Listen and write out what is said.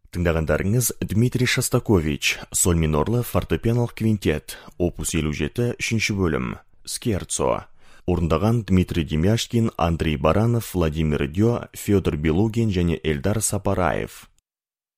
Тыңдағандарыңыз Дмитрий Шостакович, соль минорлы фортепианолық квинтет, опус 57, 3 бөлім, Скерцо. Орындаған Дмитрий Демяшкин, Андрей Баранов, Владимир Дё, Федор Белугин және Эльдар Сапараев.